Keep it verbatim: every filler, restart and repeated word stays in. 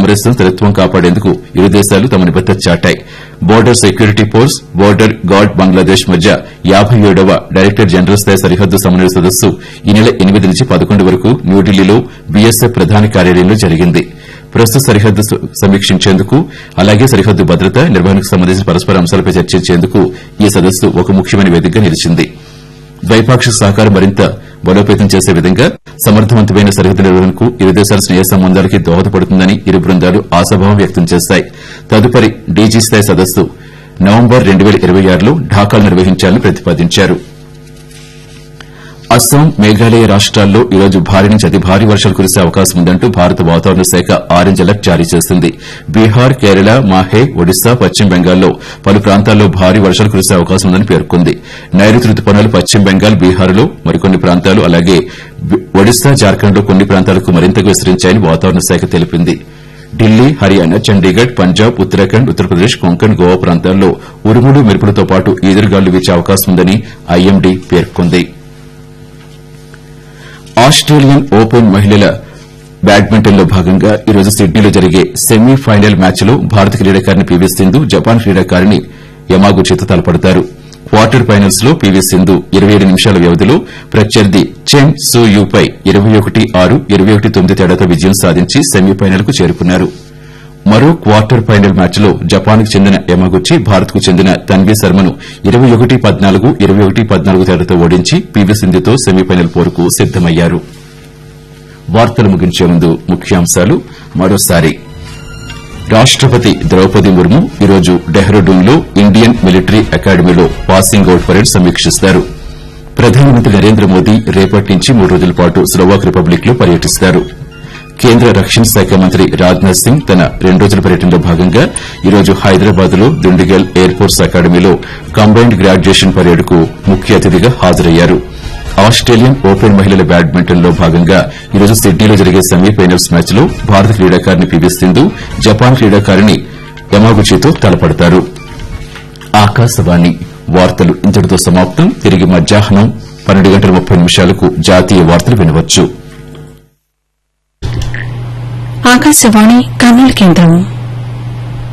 సామరస్యం స్థిరత్వం కాపాడేందుకు ఇరు దేశాలు తమ నిబద్దత చాటాయి. Border security force, border gourd Bangladesh మధ్య యాబై ఏడవ డైరెక్టర్ జనరల్ స్థాయి సరిహద్దు సమన్వయ సదస్సు ఈ నెల ఎనిమిది నుంచి పదకొండు వరకు న్యూఢిల్లీలో బీఎస్ఎఫ్ ప్రధాన కార్యాలయంలో జరిగింది. ప్రస్తుత సరిహద్దు సమీక్షించేందుకు అలాగే సరిహద్దు భద్రత నిర్వహణకు సంబంధించిన పరస్పర అంశాలపై చర్చించేందుకు ఈ సదస్సు ఒక ముఖ్యమైన వేదికగా నిలిచింది. ద్వైపాక్షిక సహకారం మరింత బలోపేతం చేసే విధంగా సమర్థవంతమైన సరిహద్దు నిర్వహణకు ఇరు దేశాల స్నేహ సంబంధాలకి దోహదపడుతుందని ఇరు బృందాలు ఆశాభావం వ్యక్తం చేశాయి. తదుపరి డీజీ స్థాయి సదస్సు నవంబర్ రెండు పేల ఇరవై ఆరులో ఢాకాలో నిర్వహించాలని ప్రతిపాదించారు. అస్సాం, మేఘాలయ రాష్ట్రాల్లో ఈ రోజు భారీ నుంచి అతి భారీ వర్షాలు కురిసే అవకాశం ఉందంటూ భారత వాతావరణ శాఖ ఆరెంజ్ అలర్ట్ జారీ చేసింది. బీహార్, కేరళ, మాహే, ఒడిశా, పశ్చిమ బెంగాల్లో పలు ప్రాంతాల్లో భారీ వర్షాలు కురిసే అవకాశం ఉందని పేర్కొంది. నైరుతి రుతుపవనాలు పశ్చిమ బెంగాల్, బీహార్లో మరికొన్ని ప్రాంతాలు అలాగే ఒడిశా, జార్ఖండ్లో కొన్ని ప్రాంతాలకు మరింతగా విస్తరించాయని వాతావరణ శాఖ తెలిపింది. ఢిల్లీ, హర్యానా, చండీగఢ్, పంజాబ్, ఉత్తరాఖండ్, ఉత్తరప్రదేశ్, కొంకణ్, గోవా ప్రాంతాల్లో ఉరుములు, మెరుపులతో పాటు ఈదురుగాలు వీచే అవకాశం ఉందని ఐఎండీ పేర్కొంది. ఆస్టేలియన్ ఓపెన్ మహిళల బ్యాడ్మింటన్లో భాగంగా ఈ రోజు సిడ్నీలో జరిగే సెమీఫైనల్ మ్యాచ్లో భారత క్రీడాకారిణి పీవీ సింధు జపాన్ క్రీడాకారిణి యమాగుచితో తలపడతారు. క్వార్టర్ ఫైనల్స్ లో పీవీ సింధు ఇరవై ఏడు నిమిషాల వ్యవధిలో ప్రత్యర్థి చెన్ సూ యూపై ఇరవై ఒకటి ఆరు ఇరవై ఒకటి తొమ్మిది తేడాతో విజయం సాధించి సెమీఫైనల్ కు చేరుకున్నారు. మరో క్వార్టర్ ఫైనల్ మ్యాచ్లో జపాన్ కు చెందిన యమాగుచి భారత్ కు చెందిన తన్వీ శర్మను ఇరవై ఒకటి పద్నాలుగు ఇరవై ఒకటి పద్నాలుగు తేడాతో ఓడించి పీవీ సింధుతో సెమీఫైనల్ పోరుకు సిద్దమయ్యారు. వార్తలు ముగించే ముందు ముఖ్యాంశాలు మరోసారి. రాష్టపతి ద్రౌపది ముర్ము ఈరోజు డెహ్రాడూన్లో ఇండియన్ మిలిటరీ అకాడమీలో పాసింగ్ అవుట్ పరేడ్ సమీక్షిస్తారు. ప్రధానమంత్రి నరేంద్ర మోదీ రేపటి నుంచి మూడు రోజుల పాటు స్లోవాక్ రిపబ్లిక్ లో పర్యటిస్తారు. కేంద్ర రక్షణ శాఖ మంత్రి రాజ్నాథ్ సింగ్ తన రెండు రోజుల పర్యటనలో భాగంగా ఈరోజు హైదరాబాద్ లో దుండిగల్ ఎయిర్ ఫోర్స్ అకాడమీలో కంబైన్డ్ గ్రాడ్యుయేషన్ పరేడ్ కు ముఖ్య అతిథిగా హాజరయ్యారు. ఆస్టేలియన్ ఓపెన్ మహిళల బ్యాడ్మింటన్ లో భాగంగా ఈరోజు సిడ్నీలో జరిగే సెమీఫైనల్స్ మ్యాచ్ లో భారత క్రీడాకారిణి పీవీ సింధు జపాన్ క్రీడాకారిణి యమాగుచితో తలపడతారు. ఆకాశవాణి వార్తలు ఇంతటితో సమాప్తం. తిరిగి మధ్యాహ్నం పన్నెండు గంటల ముప్పై నిమిషాలకు జాతీయ వార్తలు వినవచ్చు. ఆకాశవాణి కర్నూలు కేంద్రం.